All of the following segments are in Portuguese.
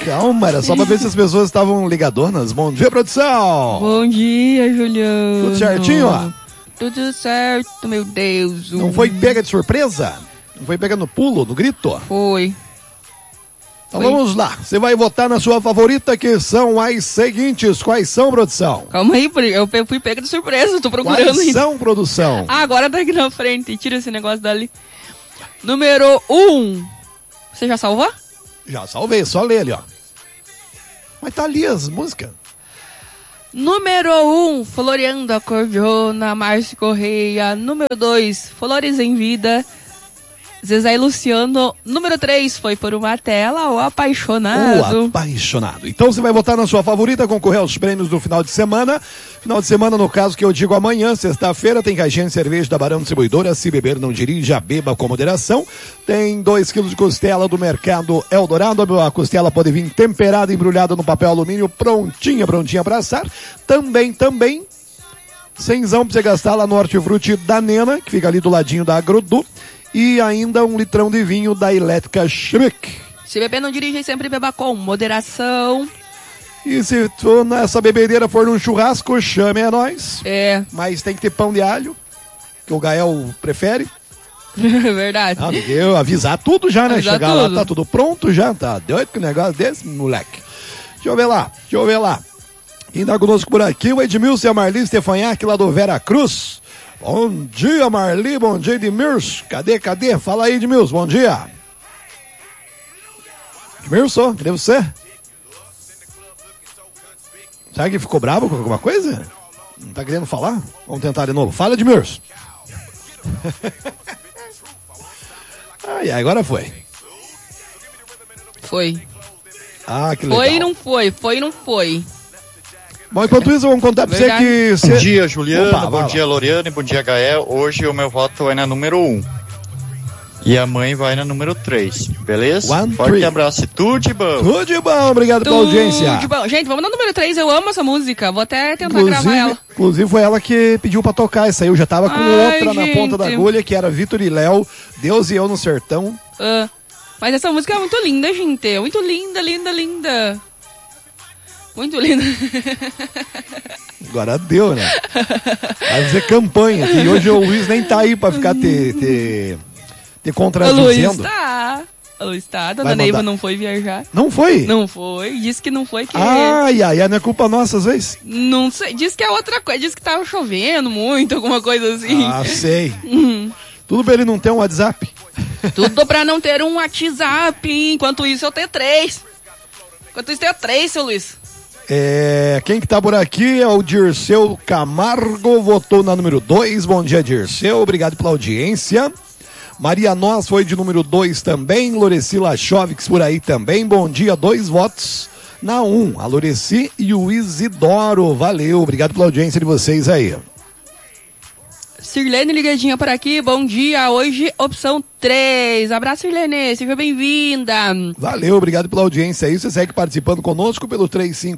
Calma, era só pra ver se as pessoas estavam ligadonas. Bom dia, produção! Bom dia, Juliano. Tudo certinho, ó? Tudo certo, meu Deus. Não foi pega de surpresa? Não foi pega no pulo, no grito? Foi. Então vamos lá, você vai votar na sua favorita, que são as seguintes. Quais são, produção? Calma aí, eu fui pega de surpresa, tô procurando Quais ainda. são, produção? Ah, agora tá aqui na frente, tira esse negócio dali. Número 1. Você já salvou? Já salvei, só lê ali, ó. Mas tá ali as músicas. Número 1, Floreando a Cordiona, Márcio Correia. Número 2, Flores em Vida, Zezé e Luciano. Número 3, Foi por uma Tela, O Apaixonado. O Apaixonado. Então você vai votar na sua favorita, concorrer aos prêmios do final de semana. Final de semana, no caso que eu digo amanhã, sexta-feira, tem caixinha de cerveja da Barão Distribuidora. Se beber, não dirija, beba com moderação. Tem 2 quilos de costela do Mercado Eldorado. A costela pode vir temperada, embrulhada no papel alumínio, prontinha para assar. Também, cenzão pra você gastar lá no Hortifruti da Nena, que fica ali do ladinho da Agrodu. E ainda 1 litrão de vinho da Elétrica Schmick. Se beber, não dirija e sempre beba com moderação. E se tu nessa bebedeira for num churrasco, chame a nós. É. Mas tem que ter pão de alho, que o Gael prefere. Verdade. Ah, eu avisar tudo já, né? Avisar Chegar tudo. lá, tá tudo pronto já, tá doido com um negócio desse, moleque. Deixa eu ver lá. Quem tá conosco por aqui, o Edmilson e a Marli Stefanhac, lá do Vera Cruz. Bom dia, Marli, bom dia, Edmilson. Cadê? Fala aí, Edmilson, bom dia. Edmilson, cadê você? Será que ficou bravo com alguma coisa? Não tá querendo falar? Vamos tentar de novo. Fala, Edmilson. Ai, agora foi. Foi. Ah, que legal. Foi e não foi. Bom, enquanto isso, vamos contar pra você Verdade. que... Bom dia, Juliano. Opa, bom dia, Loriane. Bom dia, Gael. Hoje o meu voto vai na número 1. E a mãe vai na número 3. Beleza? Forte abraço e tudo de bom. Tudo de bom, obrigado pela audiência. Tudo de bom. Gente, vamos na número 3. Eu amo essa música. Vou até tentar gravar ela. Inclusive foi ela que pediu pra tocar essa aí. Eu já tava com outra na ponta da agulha, que era Vitor e Léo, Deus e Eu no Sertão. Mas essa música é muito linda, gente. Muito linda, linda, linda. Muito linda. Agora deu, né? Vai fazer campanha. E hoje o Luiz nem tá aí pra ficar te contradizendo. O Luiz tá. Dona Neiva não foi viajar. Não foi? Não foi. Disse que não foi. Ai, não é culpa nossa às vezes? Não sei. Disse que é outra coisa. Disse que tava chovendo muito, alguma coisa assim. Ah, sei. Tudo pra ele não ter um WhatsApp. Tudo pra não ter um WhatsApp. Enquanto isso eu tenho 3. Seu Luiz. Quem que tá por aqui é o Dirceu Camargo, votou na número 2. Bom dia, Dirceu, obrigado pela audiência. Maria Nós foi de número 2 também. Loreci Lachovics por aí também. Bom dia, 2 votos na 1. A Loreci e o Isidoro. Valeu, obrigado pela audiência de vocês aí. Sirlene ligadinha por aqui, bom dia, hoje opção 3, abraço Sirlene, seja bem-vinda. Valeu, obrigado pela audiência aí, você segue participando conosco pelo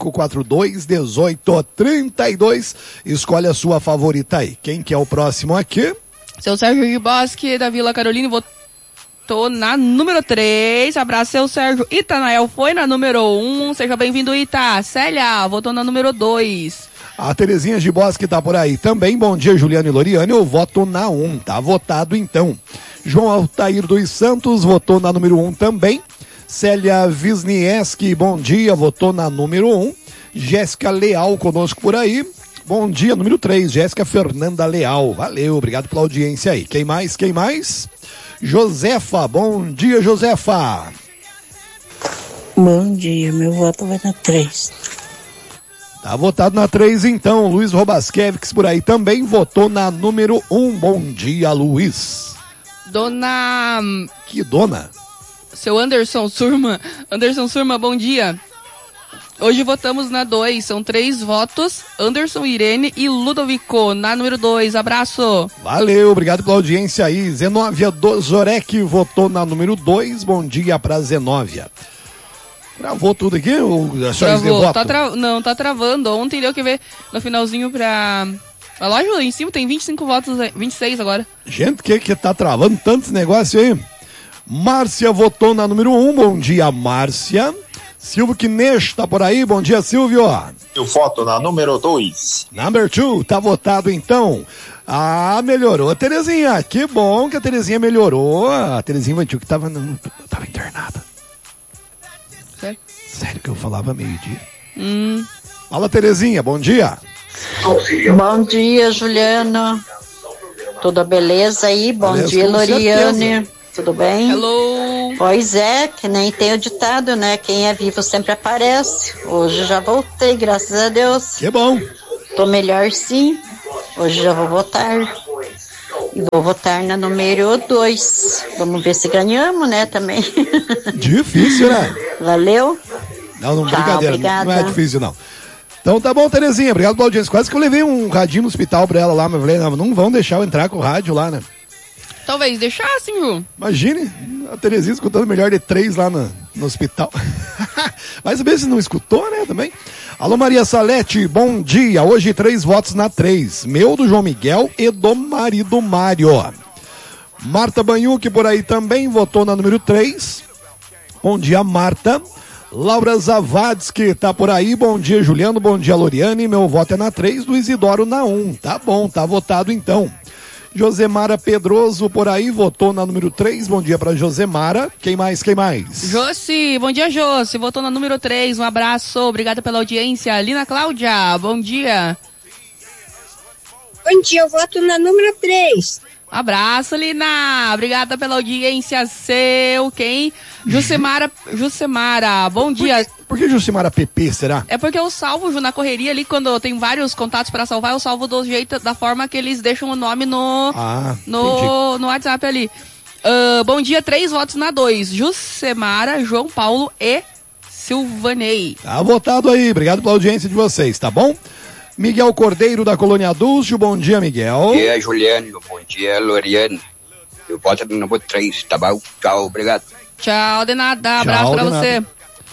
3542-1832, escolhe a sua favorita aí. Quem que é o próximo aqui? Seu Sérgio de Bosque, da Vila Carolina, votou na número 3, abraço seu Sérgio. Itanael foi na número 1, seja bem-vindo Ita. Célia, votou na número 2. A Terezinha de Bosque tá por aí também. Bom dia, Juliano e Loriane. Eu voto na 1. Tá votado, então. João Altair dos Santos votou na número 1 também. Célia Wisniewski, bom dia, votou na número 1. Jéssica Leal conosco por aí. Bom dia, número 3. Jéssica Fernanda Leal. Valeu, obrigado pela audiência aí. Quem mais? Josefa, bom dia, Josefa. Bom dia, meu voto vai na 3. Tá votado na 3, então. Luiz Robaskevics por aí também votou na número 1. Bom dia, Luiz. Dona... Que dona? Seu Anderson Surma. Anderson Surma, bom dia. Hoje votamos na 2. São 3 votos. Anderson, Irene e Ludovico na número 2. Abraço. Valeu, obrigado pela audiência aí. Zenóvia Dozorek votou na número 2. Bom dia pra Zenóvia. Travou tudo aqui? Ou travou, não, tá travando. Ontem deu que ver no finalzinho pra... A loja lá em cima tem 25 votos, 26 agora. Gente, que tá travando tantos negócios aí? Márcia votou na número 1. Bom dia, Márcia. Silvio Quinês tá por aí, bom dia, Silvio. Eu voto na número 2. Number 2, tá votado então. Ah, melhorou a Terezinha, que bom que a Terezinha melhorou. A Terezinha infantil que tava internada. Sério que eu falava meio-dia? Fala, Terezinha, bom dia. Bom dia, Juliana. Tudo beleza aí? Bom dia, Loriane. Tudo bem? Hello. Pois é, que nem tem o ditado, né? Quem é vivo sempre aparece. Hoje já voltei, graças a Deus. Que bom. Tô melhor sim. Hoje já vou votar. E vou votar na número 2. Vamos ver se ganhamos, né, também. Difícil, né? Valeu. Não, brincadeira, obrigada. não é difícil não. Então tá bom, Terezinha, obrigado pela audiência. Quase que eu levei um radinho no hospital pra ela lá, mas eu falei, não vão deixar eu entrar com o rádio lá, né? Talvez deixassem, Ju. Imagine a Terezinha escutando melhor de 3 lá no hospital. Mas saber se não escutou, né, também. Alô, Maria Salete, bom dia. Hoje 3 votos na 3. Meu, do João Miguel e do marido Mário. Marta Banhuque por aí também votou na número 3. Bom dia, Marta. Laura Zavadsky tá por aí, bom dia, Juliano, bom dia, Loriane. Meu voto é na 3, do Isidoro na 1. Tá bom, tá votado então. Josemara Pedroso por aí, votou na número 3. Bom dia pra Josemara. Quem mais? Josi, bom dia, Josi. Votou na número 3. Um abraço, obrigada pela audiência. Lina Cláudia, bom dia. Bom dia, eu voto na número 3. Abraço, Lina. Obrigada pela audiência. Seu, quem? Jusemara, bom dia. Por que Jusemara PP, será? É porque eu salvo, Ju, na correria ali, quando eu tenho vários contatos pra salvar, eu salvo do jeito, da forma que eles deixam o nome no WhatsApp ali. Bom dia, 3 votos na 2. Jusemara, João Paulo e Silvanei. Tá votado aí, obrigado pela audiência de vocês, tá bom? Miguel Cordeiro, da Colônia Dulce, bom dia, Miguel. Bom dia, Juliano, bom dia, Loriane. Eu voto no número 3, tá bom? Tchau, obrigado. Tchau, de nada, abraço pra você.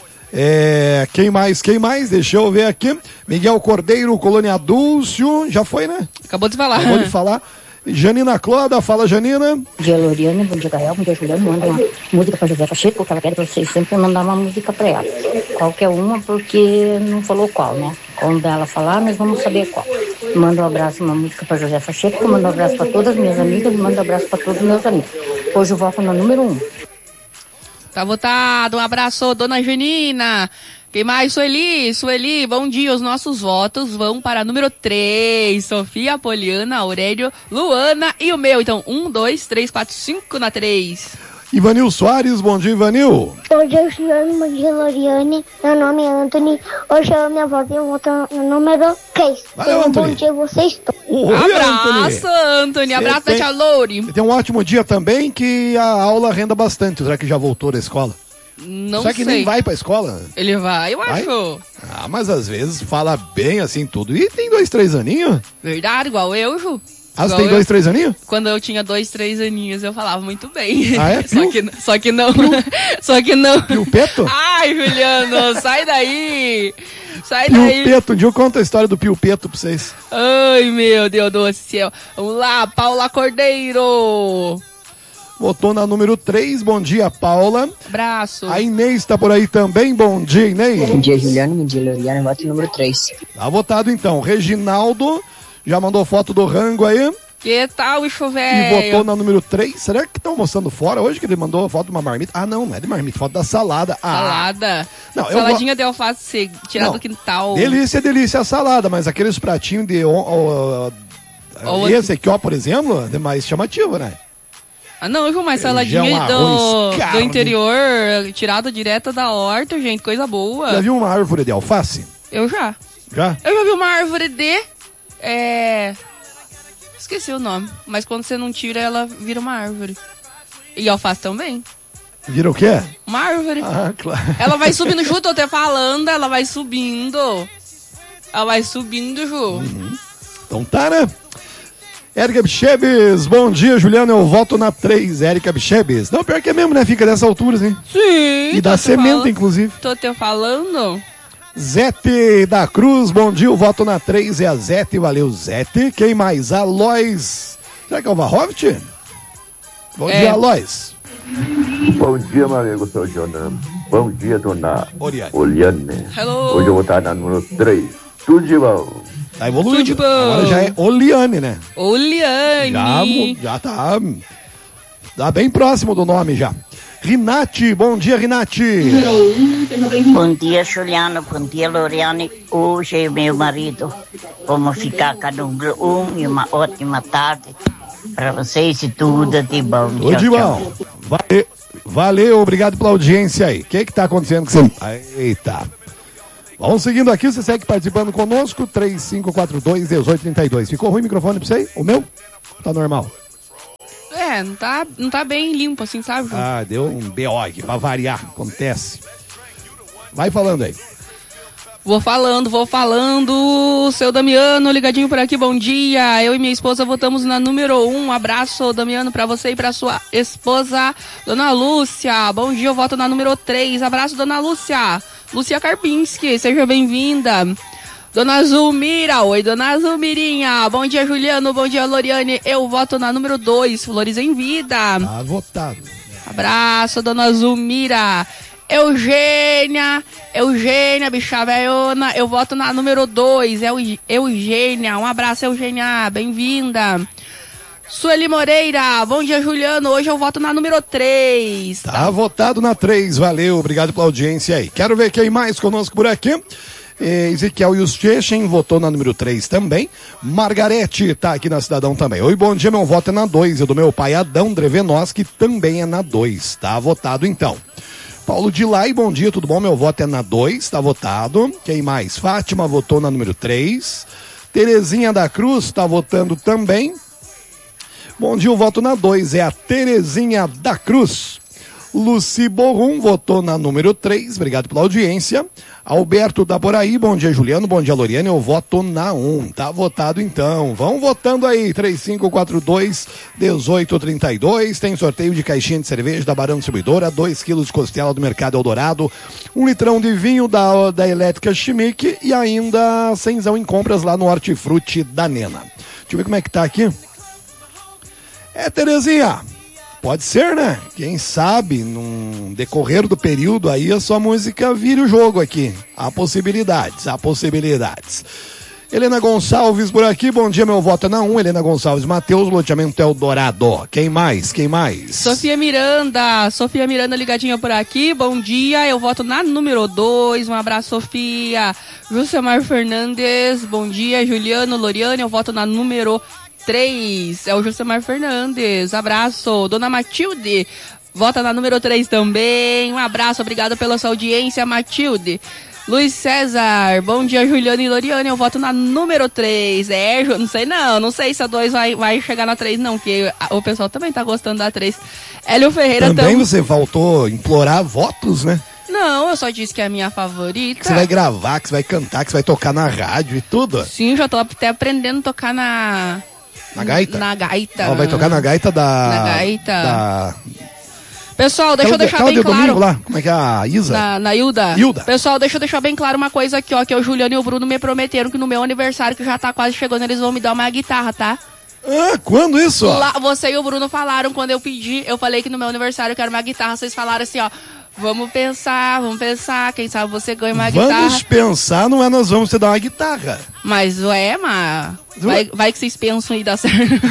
Quem mais? Deixa eu ver aqui. Miguel Cordeiro, Colônia Dulce, já foi, né? Acabou de falar. Acabou de falar. Janina Cloda, fala, Janina. Bom dia, Loriane, bom dia, Gael, bom dia, Juliano. Manda uma música pra José Pacheco, porque ela quer pra vocês sempre mandar uma música pra ela. Qualquer uma, porque não falou qual, né? Quando ela falar, nós vamos saber qual. Manda um abraço, uma música pra José Pacheco, manda um abraço pra todas as minhas amigas, manda um abraço pra todos os meus amigos. Hoje eu voto na número 1. Tá votado, um abraço, dona Janina. Quem mais? Sueli, bom dia. Os nossos votos vão para número 3. Sofia, Poliana, Aurélio, Luana e o meu. Então, 1, 2, 3, 4, 5 na 3. Ivanil Soares, bom dia, Ivanil. Bom dia, Juliano, bom dia, Loriane. Meu nome é Anthony. Hoje é a minha voz e eu voto no número 3. Valeu, Anthony. Bom dia a vocês todos. Abraço, Anthony. Abraço da tia Lori. Tem um ótimo dia também, que a aula renda bastante. Será que já voltou da escola? Não Será sei. que nem vai pra escola? Ele vai, eu acho. Ah, mas às vezes fala bem assim tudo. E tem 2, 3 aninhos? Verdade, igual eu, Ju. Ah, você tem 2, 3 aninhos? Quando eu tinha 2, 3 aninhos, eu falava muito bem. Ah, é? Só que não. Só que não. Pio Peto? Ai, Juliano, sai daí. Sai daí. Pio Peto, um dia eu conto a história do Pio Peto pra vocês. Ai, meu Deus do céu. Vamos lá, Paula Cordeiro. Votou na número 3, bom dia, Paula. Abraço. A Inês tá por aí também, bom dia, Inês. Bom dia, Juliano, bom dia, Loriane, voto no número 3. Tá votado então. Reginaldo já mandou foto do rango aí. Que tal, bicho E velho? votou na número 3. Será que estão almoçando fora hoje que ele mandou foto de uma marmita? Ah, não é de marmita, foto da salada. Salada. Não, Saladinha de alface tirada do quintal. Delícia a salada, mas aqueles pratinhos de... esse aqui, ó, por exemplo, é mais chamativo, né? Ah, não, Ju, mas saladinha do interior, tirada direto da horta, gente, coisa boa. Já viu uma árvore de alface? Eu já. Já? Eu já vi uma árvore de... Esqueci o nome, mas quando você não tira, ela vira uma árvore. E alface também. Vira o quê? Uma árvore. Ah, claro. Ela vai subindo, Ju, tô até falando, ela vai subindo. Ela vai subindo, Ju. Uhum. Então tá, né? Érica Bichebes, bom dia, Juliano, eu voto na 3, Érica Bichebes. Não, pior que é mesmo, né? Fica dessa altura, hein? Sim. E dá cimento, inclusive. Tô te falando. Zete da Cruz, bom dia, eu voto na 3, é a Zete, valeu, Zete. Quem mais? Alois. Será que é o Varrovit? Bom dia, Alois. Bom dia, meu amigo, sou o Jonam. Bom dia, dona Oliane. Hello. Hoje eu vou estar na número 3. Tudo de bom. Tá evoluindo. Tudo de bom. Agora já é Oliane, né? Oliane. Já tá bem próximo do nome já. Rinati, bom dia, Rinati. Bom dia, Juliano. Bom dia, Loriane. Hoje é meu marido. Vamos ficar com a número 1 e uma ótima tarde para vocês e tudo de bom. Tudo de bom. Valeu, obrigado pela audiência aí. O que tá acontecendo com você? Eita. Vamos seguindo aqui, você segue participando conosco, 3542-1832. Ficou ruim o microfone pra você aí? O meu? Tá normal? Não tá bem limpo assim, sabe? Deu um BO aqui, pra variar, acontece. Vai falando aí. Vou falando. Seu Damiano, ligadinho por aqui, bom dia. Eu e minha esposa votamos na número 1. Um abraço, Damiano, pra você e pra sua esposa, Dona Lúcia. Bom dia, eu voto na número 3. Abraço, Dona Lúcia. Lúcia Karpinski, seja bem-vinda. Dona Zulmira, oi, Dona Zulmirinha. Bom dia, Juliano, bom dia, Loriane. Eu voto na número 2, Flores em Vida. Tá votado. Abraço, Dona Zulmira. Eugênia, bicha velhona, eu voto na número 2, Eugênia, um abraço, Eugênia, bem-vinda. Sueli Moreira, bom dia, Juliano, hoje eu voto na número 3. Tá votado na 3, valeu, obrigado pela audiência aí. Quero ver quem mais conosco por aqui. Ezequiel Yuschechen votou na número 3 também. Margarete tá aqui na Cidadão também. Oi, bom dia, meu voto é na 2, e do meu pai Adão Drevenosky também é na 2, tá votado então. Paulo Dilay, bom dia, tudo bom? Meu voto é na 2, tá votado. Quem mais? Fátima votou na número 3. Terezinha da Cruz tá votando também. Bom dia, o voto na 2 é a Terezinha da Cruz. Luci Borrum votou na número 3, obrigado pela audiência. Alberto da Boraí, bom dia, Juliano, bom dia, Loriane, eu voto na 1, tá votado então. Vão votando aí, 3542-1832, tem sorteio de caixinha de cerveja da Barão Distribuidora, 2 quilos de costela do Mercado Eldorado, 1 litrão de vinho da Elétrica Chimique e ainda 100zão em compras lá no Hortifruti da Nena. Deixa eu ver como é que tá aqui. Terezinha, pode ser, né? Quem sabe, num decorrer do período aí, a sua música vira o jogo aqui. Há possibilidades. Helena Gonçalves por aqui, bom dia, meu voto é na 1. Helena Gonçalves Matheus, loteamento Eldorado. Quem mais? Sofia Miranda ligadinha por aqui, bom dia, eu voto na número 2, um abraço, Sofia. Jusemar Fernandes, bom dia, Juliano, Loriane, eu voto na número 3, é o Josemar Fernandes, abraço. Dona Matilde, vota na número 3 também, um abraço, obrigado pela sua audiência, Matilde. Luiz César, bom dia, Juliano e Loriane, eu voto na número 3, não sei se a 2 vai chegar na 3 não, porque o pessoal também tá gostando da 3. Hélio Ferreira também você voltou a implorar votos, né? Não, eu só disse que é a minha favorita. Que você vai gravar, que você vai cantar, que você vai tocar na rádio e tudo? Sim, já tô até aprendendo a tocar na gaita? Na gaita. Ela vai tocar na gaita Na gaita. Pessoal, deixa eu deixar bem claro. Lá? Como é que é a Isa? Na Hilda. Pessoal, deixa eu deixar bem claro uma coisa aqui, ó, que o Juliano e o Bruno me prometeram que no meu aniversário, que já tá quase chegando, eles vão me dar uma guitarra, tá? Quando isso? Lá, você e o Bruno falaram, quando eu pedi, eu falei que no meu aniversário eu quero uma guitarra, vocês falaram assim, ó, vamos pensar, quem sabe você ganha uma guitarra. Vamos pensar, não é nós vamos te dar uma guitarra. Mas, vai que vocês pensam e dá certo.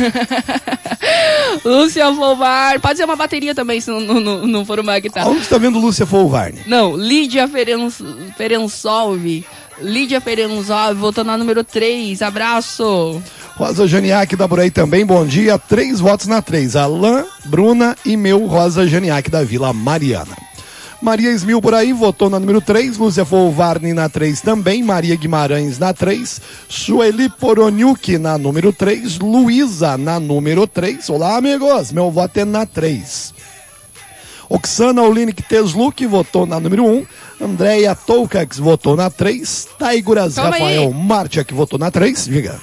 Lúcia Folvar, pode ser uma bateria também, se não for uma guitarra. Onde você tá vendo Lúcia Folvar? Não, Lídia Ferensolve, voltando na número 3, abraço. Rosa Janiak da Buraí também, bom dia, 3 votos na 3, Alain, Bruna e meu Rosa Janiak da Vila Mariana. Maria Esmil por aí, votou na número 3, Lúcia Folvarni na 3 também, Maria Guimarães na 3, Sueli Poroniuk na número 3, Luísa na número 3, olá amigos, meu voto é na 3. Oksana Olinik Tesluk votou na número 1, Andréia Toucax votou na 3, Taiguras Rafael Martiak votou na 3, diga.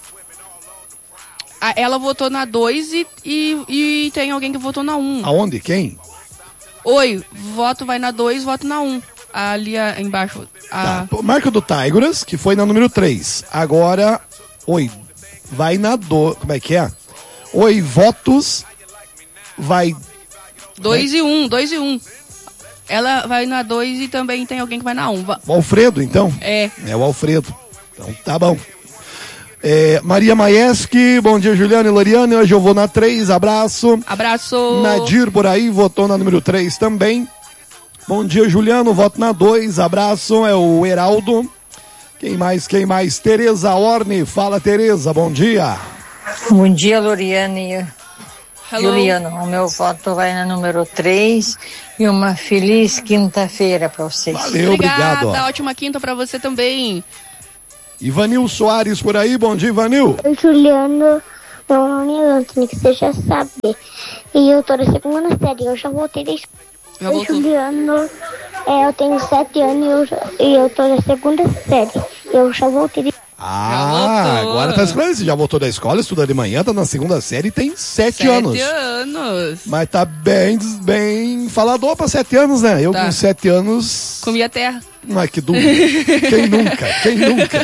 Ela votou na 2 e tem alguém que votou na 1. Aonde? Quem? Oi, voto vai na 2, voto na 1. Ali embaixo. Tá, marca do Taiguras, que foi na número 3. Agora, vai na 2. Como é que é? Votos vai... 2 e 1. Ela vai na 2 e também tem alguém que vai na 1. O Alfredo, então? É o Alfredo. Então tá bom. Maria Maieski, bom dia, Juliana e Loriane. Hoje eu vou na 3, abraço. Abraço. Nadir por aí, votou na número 3 também. Bom dia, Juliano, voto na 2, abraço. É o Heraldo. Quem mais? Tereza Orne, fala, Tereza, bom dia. Bom dia, Loriane. Hello. Juliano, o meu voto vai na número 3 e uma feliz quinta-feira para vocês. Valeu, obrigado. Ótima quinta para você também. Ivanil Soares por aí, bom dia, Ivanil. Oi, Juliano, meu nome é Antônio, que você já sabe. E eu tô na segunda série, eu já voltei da escola. Oi, Juliano, eu tenho 7 anos e eu tô na segunda série. Eu já voltei da escola. Agora tá esclarecido. Já voltou da escola, estuda de manhã, tá na segunda série e tem 7 anos. 7 anos. Mas tá bem falador pra 7 anos, né? Eu com 7 anos... Comi a terra. Mas que dúvida. Quem nunca?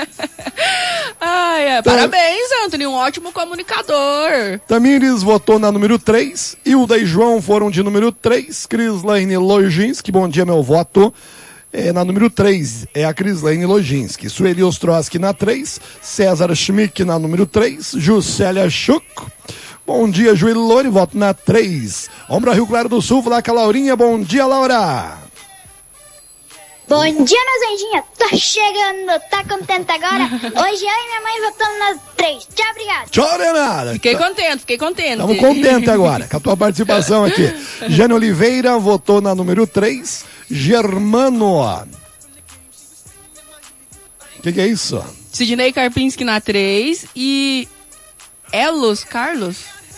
Parabéns, Anthony, um ótimo comunicador. Tamires votou na número 3, Hilda e João foram de número 3, Crislaine Lojinski, bom dia, meu voto na número 3, é a Crislaine Lojinski, Sueli Ostroski na 3, César Schmick na número 3, Juscelia Schuch, bom dia, Juíli Lori, voto na 3, Ombra Rio Claro do Sul, lá com a Laurinha, bom dia, Laura. Bom dia, meus anjinhos. Tô chegando. Tá contente agora? Hoje eu e minha mãe votamos nas 3. Tchau, obrigado. Tchau, Renata. Fiquei contente. Estamos contentes agora com a tua participação aqui. Jane Oliveira votou na número 3. Germano. O que é isso? Sidney Karpinski na 3 e Elos Carlos.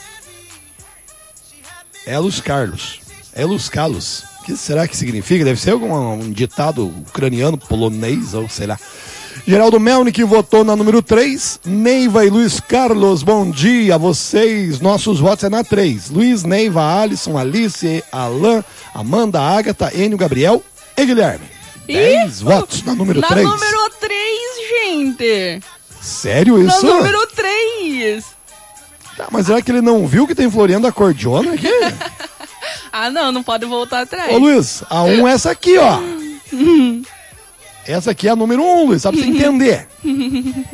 O que será que significa? Deve ser algum ditado ucraniano, polonês, ou sei lá. Geraldo Melnick votou na número 3. Neiva e Luiz Carlos, bom dia a vocês. Nossos votos é na 3. Luiz, Neiva, Alisson, Alice, Alain, Amanda, Ágata, Enio, Gabriel e Guilherme. 10 votos na número 3. Na número 3, gente. Sério isso? Na número 3. Tá, mas será que ele não viu que tem Floriano Acordeona aqui? Não pode voltar atrás. Ô Luiz, a 1 é essa aqui, ó. Essa aqui é a número 1, Luiz, sabe pra você entender.